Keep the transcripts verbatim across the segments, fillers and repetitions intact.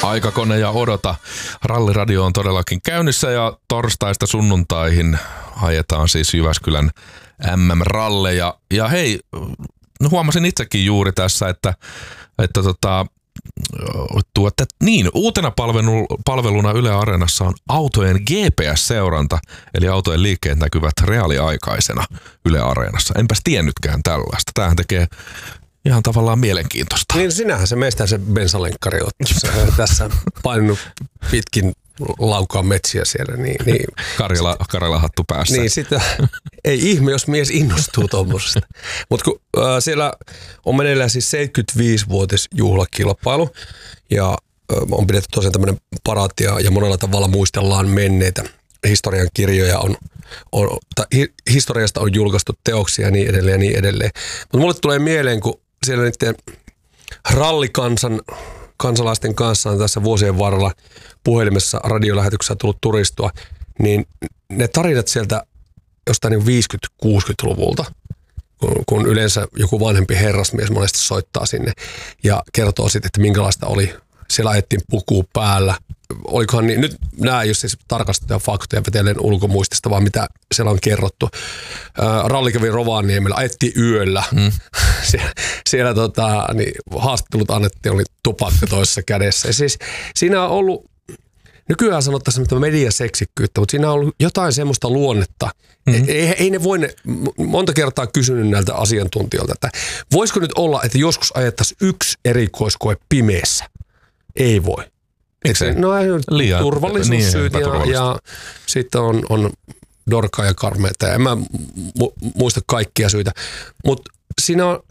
Aikakone ja odota. Ralliradio on todellakin käynnissä ja torstaista sunnuntaihin ajetaan siis Jyväskylän M M-ralleja. Ja hei, no huomasin itsekin juuri tässä, että, että tota, tuotte, niin, uutena palvelu, palveluna Yle Areenassa on autojen G P S-seuranta, eli autojen liikkeet näkyvät reaaliaikaisena Yle Areenassa. Enpäs tiennytkään tällaista. Tämähän tekee ihan tavallaan mielenkiintoista. Niin sinähän se meistä se bensalenkkari on tässä painunut pitkin laukaa metsiä siellä. Niin, niin. Karjala, Karjala hattu päässä. Niin sitä, ei ihme, jos mies innostuu tuommoisesta. Mutta kun äh, siellä on meneillään siis seitsemänkymmentäviisi-vuotisjuhlakilpailu ja äh, on pidetty tosiaan tämmöinen paraatti ja, ja monella tavalla muistellaan menneitä. Historian kirjoja on, on tai hi, historiasta on julkaistu teoksia ja niin edelleen ja niin edelleen. Mutta mulle tulee mieleen, kun siellä niiden rallikansan kansalaisten kanssa on tässä vuosien varrella puhelimessa radiolähetyksessä tullut turistua, niin ne tarinat sieltä jostain niin viisikymmentä-kuusikymmentäluvulta, kun, kun yleensä joku vanhempi herrasmies monesti soittaa sinne ja kertoo sitten, että minkälaista oli. Siellä ajettiin pukua päällä. Olikohan niin, nyt nämä ei ole siis tarkastettuja faktoja vetelen ulkomuistista, vaan mitä siellä on kerrottu. Ää, ralli kävi Rovaniemellä, ajettiin yöllä. Mm. siellä siellä tota, niin, haastattelut annettiin, oli tupakka toisessa kädessä. Ja siis siinä on ollut, nykyään sanottaisiin mediaseksikkyyttä, mutta siinä on ollut jotain semmoista luonnetta. Mm-hmm. Ei, ei ne voi, ne, monta kertaa kysynyt näiltä asiantuntijoilta, että voisiko nyt olla, että joskus ajettaisiin yksi erikoiskoe pimeässä? Ei voi. Se, no turvallisuussyyt niin, ja, ja sitten on, on dorkaa ja karmeita. En mä mu- muista kaikkia syitä. Mutta siinä on,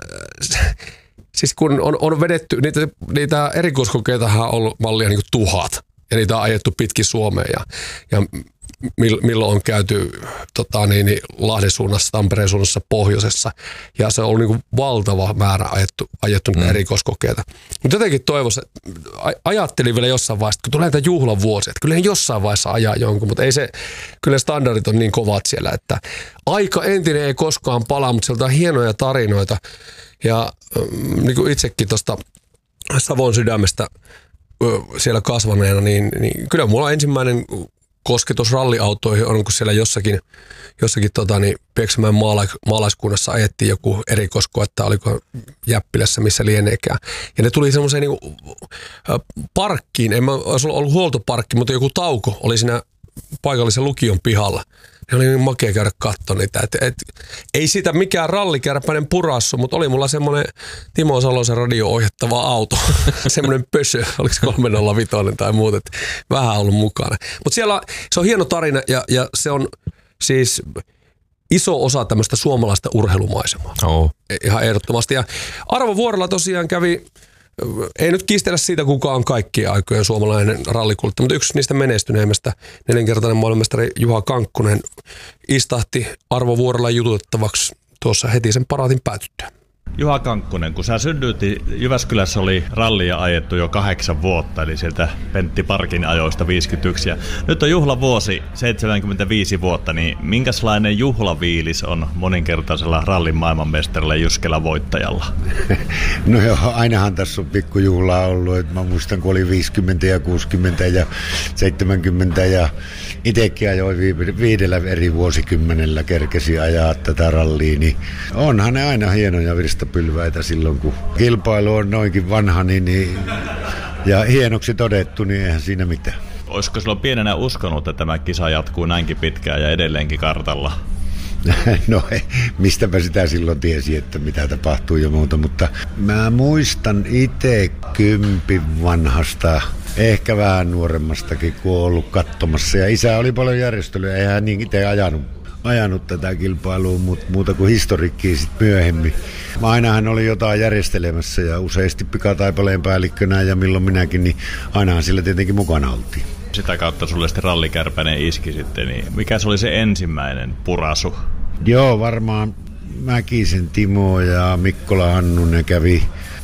siis kun on, on vedetty, niitä, niitä erikoiskokeitahan on ollut mallia niin kuin tuhat. Ja niitä on ajettu pitkin Suomeen ja, ja milloin on käyty tota, niin, niin Lahden suunnassa, Tampereen suunnassa, pohjoisessa. Ja se on ollut niin kuin valtava määrä ajettu, ajettu mm. erikoiskokeita. Mutta jotenkin toivoisin, ajattelin vielä jossain vaiheessa, kun tulee näitä juhlavuosia, että kyllä jossain vaiheessa ajaa jonkun, mutta ei se, kyllä standardit on niin kovat siellä, että aika entinen ei koskaan palaa, mutta sieltä on hienoja tarinoita. Ja niin kuin itsekin tuosta Savon sydämestä siellä kasvaneena, niin, niin kyllä mulla ensimmäinen kosketus ralliautoihin on, kun siellä jossakin, jossakin tota, niin Pieksämäen maala, maalaiskunnassa ajettiin joku erikoiskoe, että oliko Jäppilässä, missä lieneekään. Ja ne tuli semmoiseen niin kuin, äh, parkkiin, en mä olisi ollut huoltoparkki, mutta joku tauko oli siinä paikallisen lukion pihalla. Ne oli niin makea käydä katsoa niitä. Et, et, ei siitä mikään rallikärpäinen purassu, mutta oli mulla semmoinen Timo Salosen radio-ohjattava auto. semmoinen pösö, oliko kolme nolla viisi tai muuta. Et vähän ollut mukana. Mutta siellä se on hieno tarina ja, ja se on siis iso osa tämmöistä suomalaista urheilumaisemaa. Oh. Ihan ehdottomasti. Ja Arvo Vuorella tosiaan kävi, ei nyt kiistellä siitä, kuka on kaikkien aikojen suomalainen rallikultti, mutta yksi niistä menestyneimmistä, nelinkertainen maailmanmestari Juha Kankkunen istahti Arvo Vuorella jututettavaksi tuossa heti sen paraatin päätyttyä. Juha Kankkunen, kun sä synnyit, Jyväskylässä oli rallia ajettu jo kahdeksan vuotta, eli sieltä Pentti Parkin ajoista viisikymmentäyksi. Ja nyt on juhlavuosi, seitsemänkymmentäviisi vuotta, niin minkälainen juhlaviilis on moninkertaisella rallin maailmanmestarilla Jyskelän voittajalla? No joo, ainahan tässä on pikkujuhlaa ollut. Että mä muistan, kun oli viisikymmentä ja kuusikymmentä ja seitsemänkymmentä ja itsekin ajoin viidellä eri vuosikymmenellä kerkesi ajaa tätä rallia, niin onhan ne aina hienoja virstapylväitä silloin, kun kilpailu on noinkin vanha niin, niin, ja hienoksi todettu, niin eihän siinä mitään. Olisiko silloin pienenä uskonut, että tämä kisa jatkuu näinkin pitkään ja edelleenkin kartalla? No mistäpä sitä silloin tiesi, että mitä tapahtuu ja muuta, mutta mä muistan itse kympin vanhasta, ehkä vähän nuoremmastakin, kun on ollut katsomassa. Ja isä oli paljon järjestelyä, eihän hän niin itse ajanut, ajanut tätä kilpailua, mutta muuta kuin historiikkiä sitten myöhemmin. Mä ainahan oli jotain järjestelemässä ja useasti pikataipaleen päällikkönä ja milloin minäkin, niin ainahan sillä tietenkin mukana oltiin. Sitä kautta sulle sitten rallikärpäinen iski sitten, niin mikä se oli se ensimmäinen purasu? Joo, varmaan Mäkisen Timo ja Mikkola Hannunen kävi,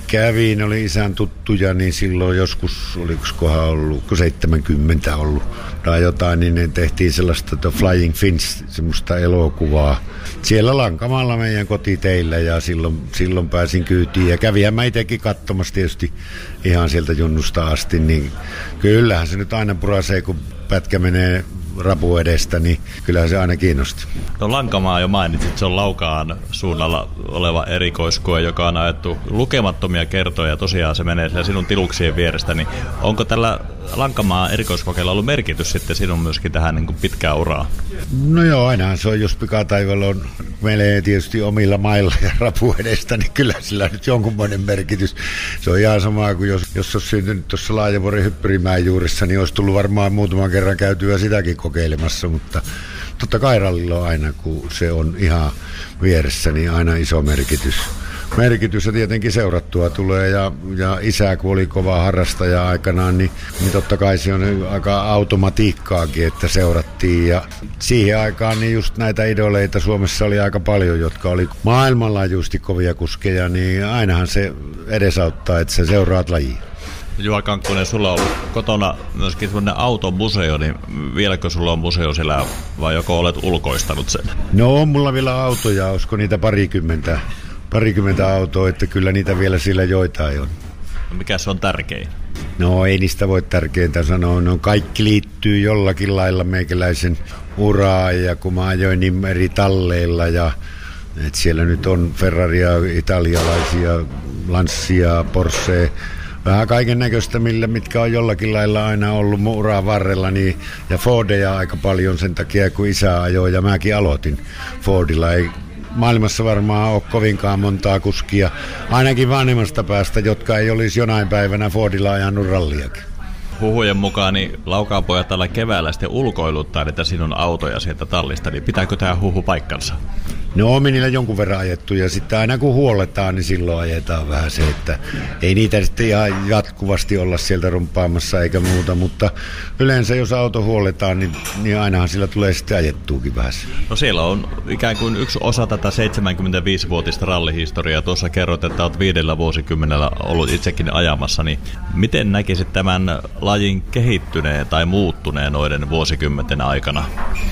kävin, oli isän tuttuja, niin silloin joskus, olikohan ollut, kun seitsemänkymmentä ollut tai jotain, niin ne tehtiin sellaista The Flying Fins, semmoista elokuvaa. Siellä Lankamalla meidän kotiteillä ja silloin, silloin pääsin kyytiin ja kävinhän mä itsekin katsomassa tietysti ihan sieltä junnusta asti, niin kyllähän se nyt aina purasee, kun pätkä menee rapu edestä, niin kyllähän se aina kiinnosti. No Lankamaa jo mainitsit, se on Laukaan suunnalla oleva erikoiskoe, joka on ajettu lukemattomia kertoja, tosiaan se menee siellä sinun tiluksien vierestä, niin onko tällä Lankamaa erikoiskokeella ollut merkitys sitten sinun myöskin tähän niin kuin pitkään uraan? No joo, ainahan se on, jos pikataival on menee tietysti omilla mailla ja rapu edestä, niin kyllä sillä nyt jonkunmoinen merkitys. Se on ihan sama kuin jos, jos olisi syntynyt tuossa Laajavuoren Hyppyrimäen juuressa, niin olisi tullut varmaan muutaman kerran käytyä sitäkin kokeilemassa, mutta totta kai rallilla on aina, kun se on ihan vieressä, niin aina iso merkitys. Merkitys ja tietenkin seurattua tulee ja, ja isä, kun oli kova harrastaja aikanaan, niin, niin totta kai se on aika automatiikkaakin, että seurattiin. Ja siihen aikaan niin just näitä idoleita Suomessa oli aika paljon, jotka oli maailmanlaajuisesti kovia kuskeja, niin ainahan se edesauttaa, että sä seuraat lajia. Juha Kankkunen, sulla on ollut kotona myöskin sellainen automuseo, niin vieläkö sulla on museo siellä vai joko olet ulkoistanut sen? No on mulla vielä autoja, olisiko niitä parikymmentä. Parikymmentä autoa, että kyllä niitä vielä sillä joitain on. No mikä se on tärkein? No ei niistä voi tärkeintä sanoa. No kaikki liittyy jollakin lailla meikäläisen uraan ja kun mä ajoin niin eri talleilla ja et siellä nyt on Ferraria, italialaisia, Lancia, Porsche, vähän kaiken näköistä, millä, mitkä on jollakin lailla aina ollut mun uran varrella, niin, ja Fordeja aika paljon sen takia, kun isä ajoi ja mäkin aloitin Fordilla. Ei maailmassa varmaan ole kovinkaan montaa kuskia, ainakin vanhemmasta päästä, jotka ei olisi jonain päivänä Fordilla ajanut ralliakin. Huhujen mukaan niin Laukaan pojat tällä keväällä sitten ulkoiluttaa niitä sinun autoja sieltä tallista, niin pitääkö tämä huhu paikkansa? No on niillä jonkun verran ajettu ja sitten aina kun huolletaan, niin silloin ajetaan vähän se, että ei niitä sitten ihan jatkuvasti olla sieltä rumpaamassa eikä muuta, mutta yleensä jos auto huolletaan, niin, niin ainahan sillä tulee sitten ajettuukin vähän. No siellä on ikään kuin yksi osa tätä seitsemänkymmentäviisivuotista rallihistoriaa. Tuossa kerroit, että olet viidellä vuosikymmenellä ollut itsekin ajamassa, niin miten näkisit tämän lajin kehittyneen tai muuttuneen noiden vuosikymmenten aikana?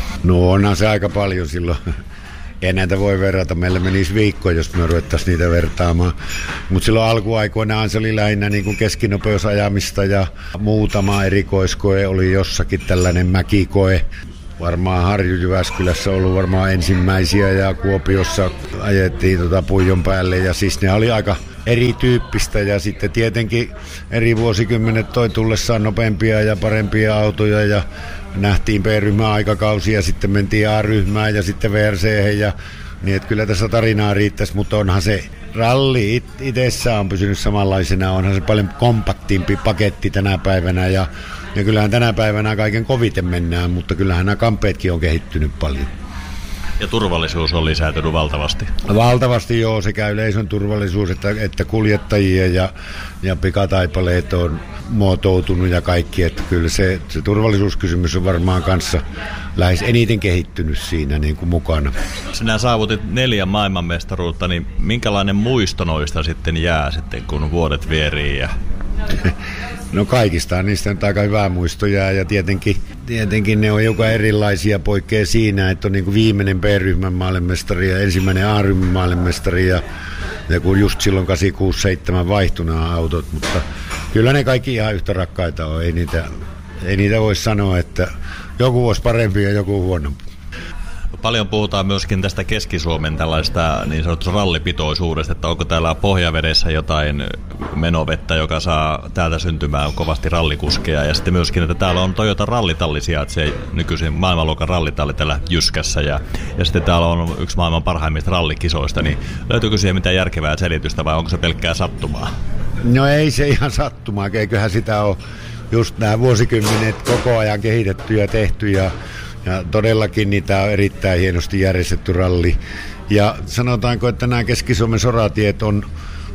No onhan se aika paljon silloin. Ei näitä voi verrata. Meillä menisi viikko, jos me ruvettaisiin niitä vertaamaan. Mutta silloin alkuaikoinaan se oli lähinnä niin kuin keskinopeusajamista ja muutama erikoiskoe oli jossakin tällainen mäkikoe. Varmaan Harju-Jyväskylässä ollut varmaan ensimmäisiä ja Kuopiossa ajettiin tota puijon päälle ja siis ne oli aika erityyppistä ja sitten tietenkin eri vuosikymmenet toi tullessaan nopeampia ja parempia autoja ja nähtiin B-ryhmän aikakausia ja sitten mentiin A-ryhmään ja sitten V R C ja niin että kyllä tässä tarinaa riittäisi, mutta onhan se ralli it- itsessään on pysynyt samanlaisena, onhan se paljon kompaktimpi paketti tänä päivänä ja, ja kyllähän tänä päivänä kaiken koviten mennään, mutta kyllähän nämä kampeetkin on kehittynyt paljon. Ja turvallisuus on lisääntynyt valtavasti. Valtavasti joo, sekä yleisön turvallisuus että, että kuljettajien ja, ja pikataipaleet on muotoutunut ja kaikki. Että kyllä se, se turvallisuuskysymys on varmaan kanssa lähes eniten kehittynyt siinä niin kuin mukana. Sinä saavutit neljä maailmanmestaruutta, niin minkälainen muisto noista sitten jää sitten, kun vuodet vierii? Ja... No kaikista niistä on aika hyvää muistoja ja tietenkin, tietenkin ne on joka erilaisia poikkeaa siinä, että on niin kuin viimeinen B-ryhmän maailmanmestari ja ensimmäinen A-ryhmän maailmanmestari ja, ja kun just silloin kahdeksankymmentäkuusi seitsemän vaihtui nämä autot, mutta kyllä ne kaikki ihan yhtä rakkaita on, ei niitä, ei niitä voi sanoa, että joku olisi parempi ja joku huonompi. Paljon puhutaan myöskin tästä Keski-Suomen tällaista niin sanotusta rallipitoisuudesta, että onko täällä Pohjavedessä jotain menovettä, joka saa täältä syntymään kovasti rallikuskeja. Ja sitten myöskin, että täällä on Toyota rallitalli sijaitsee nykyisin maailmanluokan rallitalli täällä Jyskässä. Ja, ja sitten täällä on yksi maailman parhaimmista rallikisoista. Niin löytyykö siihen mitään järkevää selitystä vai onko se pelkkää sattumaa? No ei se ihan sattumaa, eiköhän sitä ole just nämä vuosikymmenet koko ajan kehitetty ja tehty ja Ja todellakin niitä on erittäin hienosti järjestetty ralli. Ja sanotaanko, että nämä Keski-Suomen soratiet on,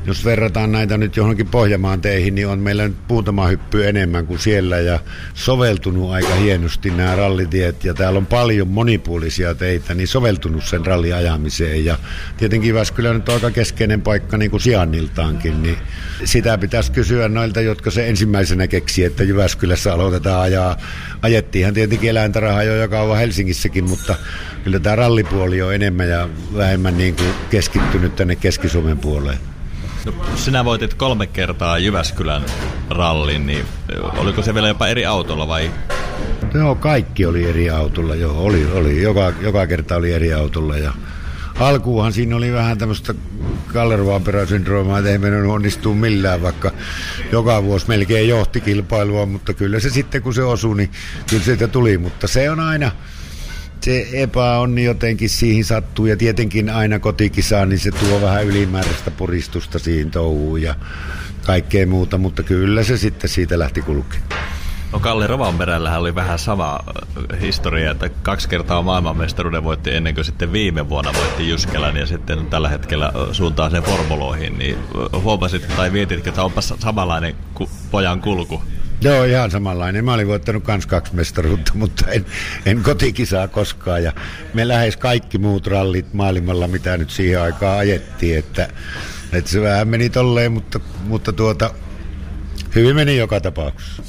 jos verrataan näitä nyt johonkin Pohjanmaan teihin, niin on meillä nyt muutama hyppy enemmän kuin siellä ja soveltunut aika hienosti nämä rallitiet ja täällä on paljon monipuolisia teitä, niin soveltunut sen ralliajamiseen ja tietenkin Jyväskylä nyt on aika keskeinen paikka niin kuin sijainniltaankin, niin sitä pitäisi kysyä noilta, jotka se ensimmäisenä keksi, että Jyväskylässä aloitetaan ajaa. Ajettiinhan tietenkin eläintarhaa jo joka on Helsingissäkin, mutta kyllä tämä rallipuoli on enemmän ja vähemmän niin kuin keskittynyt tänne Keski-Suomen puoleen. No, sinä voitit kolme kertaa Jyväskylän rallin, niin oliko se vielä jopa eri autolla vai? Joo, kaikki oli eri autolla, joo, oli, oli. Joka, joka kerta oli eri autolla ja alkuunhan siinä oli vähän tämmöistä Gallervaanperä-syndroomaa, että ei mennyt onnistua millään, vaikka joka vuosi melkein johti kilpailua, mutta kyllä se sitten kun se osui, niin kyllä siitä tuli, mutta se on aina, se epäonni jotenkin siihen sattuu ja tietenkin aina kotikisaan, niin se tuo vähän ylimääräistä puristusta siihen touhuun ja kaikkea muuta, mutta kyllä se sitten siitä lähti kulkemaan. No Kalle Rovanperällähän oli vähän sama historia, että kaksi kertaa maailmanmestaruuden voitti ennen kuin sitten viime vuonna voitti Jyskälän ja sitten tällä hetkellä suuntaa sen formuloihin, niin huomasit tai mietitkö, että onpa samanlainen ku, pojan kulku? Joo, ihan samanlainen. Mä olin voittanut kans kaksi mestaruutta, mutta en, en kotikisaa koskaan. Ja me lähes kaikki muut rallit maailmalla, mitä nyt siihen aikaan ajettiin, että, että se vähän meni tolleen, mutta, mutta tuota, hyvin meni joka tapauksessa.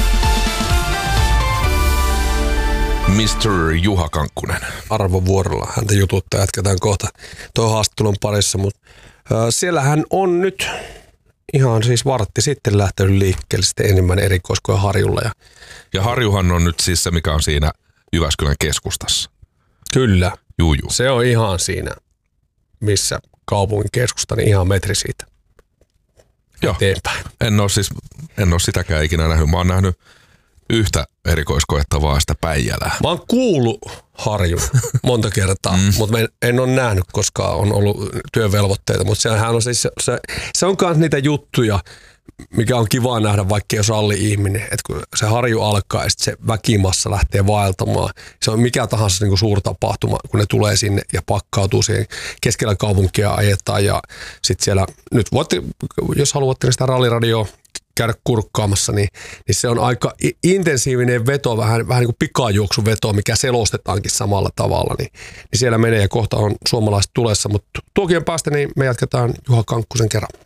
mister Juha Kankkunen. Arvovuorolla häntä jututtaa, jatketaan kohta tuon haastattelun parissa, mutta äh, siellä hän on nyt ihan siis vartti sitten lähtenyt liikkeelle sitten enemmän erikoiskoja Harjulla. Ja, ja Harjuhan on nyt siis se, mikä on siinä Jyväskylän keskustassa. Kyllä, juu, juu. Se on ihan siinä, missä kaupungin keskusta, niin ihan metri siitä. Joo, eteenpäin. En ole siis, en ole sitäkään ikinä nähnyt. Mä oon nähnyt yhtä erikoiskoetta vaan sitä Päijälää. Mä oon kuullut Harjun monta kertaa, mm. mutta en, en ole nähnyt, koska on ollut työvelvoitteita. Mutta sehän on siis, se, se on myös niitä juttuja, mikä on kiva nähdä, vaikka jos ralli-ihminen. Että kun se Harju alkaa ja se väkimassa lähtee vaeltamaan, se on mikä tahansa niin kuin suurtapahtuma, kun ne tulee sinne ja pakkautuu siihen keskellä kaupunkia ajetaan. Ja sitten siellä, nyt voitte, jos haluatte sitä ralliradioa käydä kurkkaamassa, niin, niin se on aika intensiivinen veto, vähän, vähän niin kuin pikajuoksuveto, mikä selostetaankin samalla tavalla. Niin, niin siellä menee ja kohta on suomalaiset tulessa, mutta tuokien päästä niin me jatketaan Juha Kankkusen kerran.